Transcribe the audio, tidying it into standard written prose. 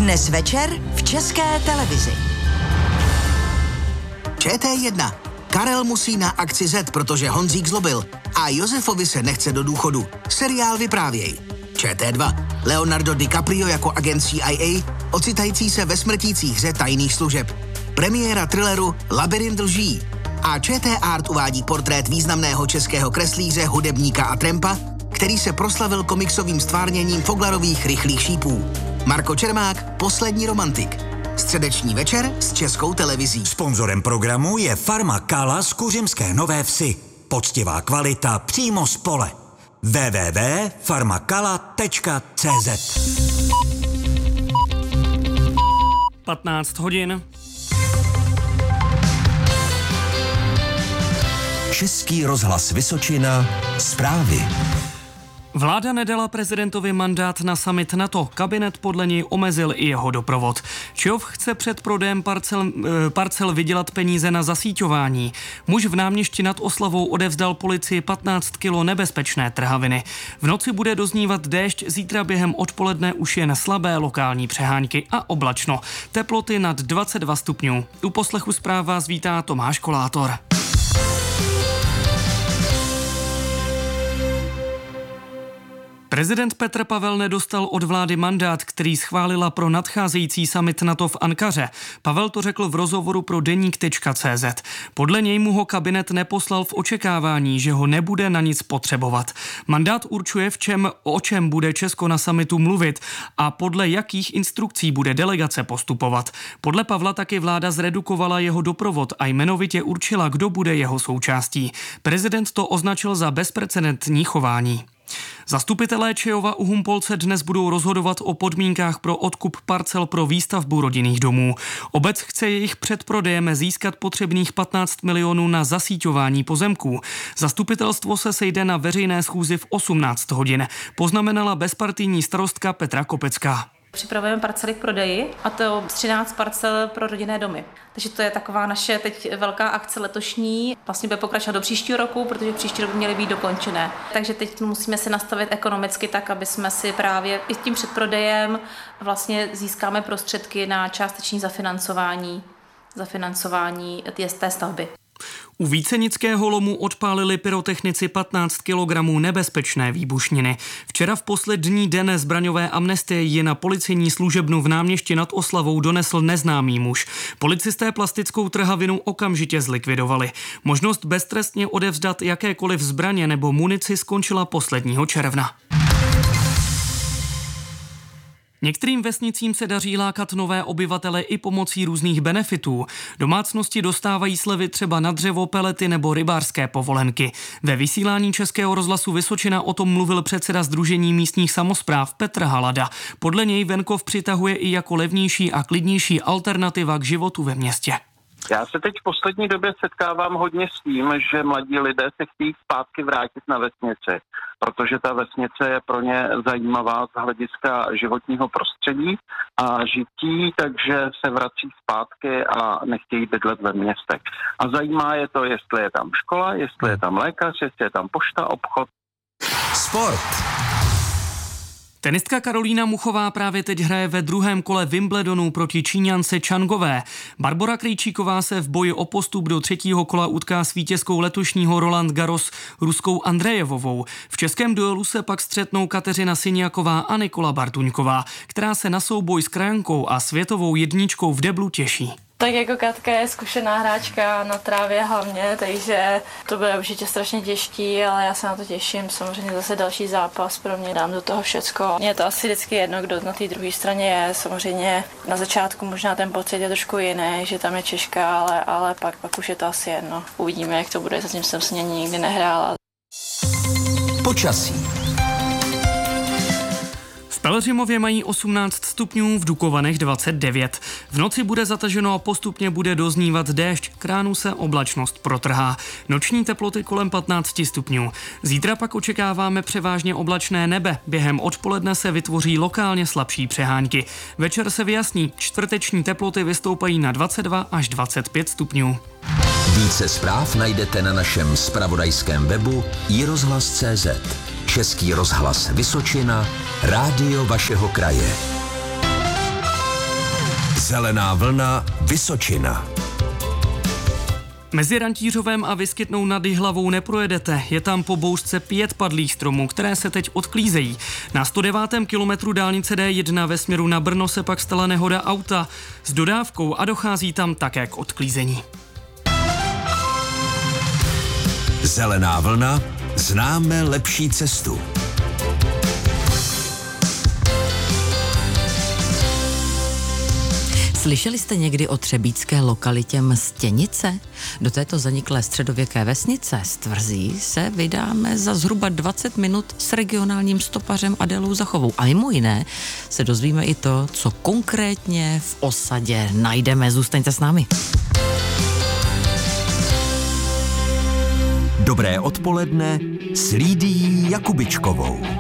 Dnes večer v České televizi. ČT1. Karel musí na akci Z, protože Honzík zlobil. A Josefovi se nechce do důchodu. Seriál Vyprávěj. ČT2. Leonardo DiCaprio jako agent CIA, ocitající se ve smrtící hře tajných služeb. Premiéra thrilleru Labyrint lží. A ČT Art uvádí portrét významného českého kreslíře, hudebníka a trampa, který se proslavil komiksovým stvárněním Foglarových rychlých šípů. Marko Čermák, Poslední romantik. Středeční večer s Českou televizí. Sponzorem programu je Farma Kala z Kuřimské Nové Vsi. Poctivá kvalita přímo z pole. www.farmakala.cz 15 hodin. Český rozhlas Vysočina. Zprávy. Vláda nedala prezidentovi mandát na summit NATO. Kabinet podle něj omezil i jeho doprovod. Čijov chce před prodejem parcel vydělat peníze na zasíťování. Muž v Náměšti nad Oslavou odevzdal policii 15 kilo nebezpečné trhaviny. V noci bude doznívat déšť, zítra během odpoledne už jen slabé lokální přehánky a oblačno. Teploty nad 22 stupňů. U poslechu zpráv vás vítá Tomáš Kolátor. Prezident Petr Pavel nedostal od vlády mandát, který schválila pro nadcházející summit NATO v Ankaře. Pavel to řekl v rozhovoru pro deník.cz. Podle něj mu ho kabinet neposlal v očekávání, že ho nebude na nic potřebovat. Mandát určuje, o čem bude Česko na summitu mluvit a podle jakých instrukcí bude delegace postupovat. Podle Pavla taky vláda zredukovala jeho doprovod a jmenovitě určila, kdo bude jeho součástí. Prezident to označil za bezprecedentní chování. Zastupitelé Čejova u Humpolce dnes budou rozhodovat o podmínkách pro odkup parcel pro výstavbu rodinných domů. Obec chce jejich před prodejem získat potřebných 15 milionů na zasíťování pozemků. Zastupitelstvo se sejde na veřejné schůzi v 18 hodin, poznamenala bezpartijní starostka Petra Kopecká. Připravujeme parcely k prodeji a to 13 parcel pro rodinné domy. Takže to je taková naše teď velká akce letošní. Vlastně bude pokračovat do příštího roku, protože příští rok by měly být dokončené. Takže teď musíme se nastavit ekonomicky tak, aby jsme si právě i tím předprodejem vlastně získáme prostředky na částečné zafinancování té stavby. U Vícenického lomu odpálili pyrotechnici 15 kg nebezpečné výbušniny. Včera v poslední den zbraňové amnestie ji na policejní služebnu v Náměšti nad Oslavou donesl neznámý muž. Policisté plastickou trhavinu okamžitě zlikvidovali. Možnost beztrestně odevzdat jakékoliv zbraně nebo munici skončila posledního června. Některým vesnicím se daří lákat nové obyvatele i pomocí různých benefitů. Domácnosti dostávají slevy třeba na dřevo, pelety nebo rybářské povolenky. Ve vysílání Českého rozhlasu Vysočina o tom mluvil předseda Sdružení místních samospráv Petr Halada. Podle něj venkov přitahuje i jako levnější a klidnější alternativa k životu ve městě. Já se teď v poslední době setkávám hodně s tím, že mladí lidé se chtějí zpátky vrátit na vesnici, protože ta vesnice je pro ně zajímavá z hlediska životního prostředí a žití, takže se vrací zpátky a nechtějí bydlet ve městech. A zajímá je to, jestli je tam škola, jestli je tam lékař, jestli je tam pošta, obchod. Sport. Tenistka Karolína Muchová právě teď hraje ve druhém kole Wimbledonu proti Číňance Changové. Barbora Krejčíková se v boji o postup do třetího kola utká s vítězkou letošního Roland Garros Ruskou Andrejevovou. V českém duelu se pak střetnou Kateřina Syniaková a Nikola Bartuňková, která se na souboj s krajankou a světovou jedničkou v deblu těší. Tak jako Katka je zkušená hráčka na trávě hlavně, takže to bude určitě strašně těžký, ale já se na to těším. Samozřejmě zase další zápas pro mě, dám do toho všecko. Mně je to asi vždycky jedno, kdo na té druhé straně je. Samozřejmě na začátku možná ten pocit je trošku jiný, že tam je Češka, ale pak už je to asi jedno. Uvidíme, jak to bude, zatím jsem s ní nikdy nehrála. Počasí. V Pelhřimově mají 18 stupňů, v Dukovanech 29. V noci bude zataženo a postupně bude doznívat déšť, k ránu se oblačnost protrhá. Noční teploty kolem 15 stupňů. Zítra pak očekáváme převážně oblačné nebe. Během odpoledne se vytvoří lokálně slabší přehánky. Večer se vyjasní, čtvrteční teploty vystoupají na 22 až 25 stupňů. Více zpráv najdete na našem zpravodajském webu iRozhlas.cz. Český rozhlas Vysočina, rádio vašeho kraje. Zelená vlna Vysočina. Mezi Rantířovem a Vyskytnou nad Jihlavou neprojedete. Je tam po bouřce 5 padlých stromů, které se teď odklízejí. Na 109. kilometru dálnice D1 ve směru na Brno se pak stala nehoda auta s dodávkou a dochází tam také k odklízení. Zelená vlna. Známe lepší cestu. Slyšeli jste někdy o třebíčské lokalitě Mstěnice? Do této zaniklé středověké vesnice z Tvrzí se vydáme za zhruba 20 minut s regionálním stopařem Adélou Zachovou. A mimo jiné se dozvíme i to, co konkrétně v osadě najdeme. Zůstaňte s námi. Dobré odpoledne s Lídií Jakubičkovou.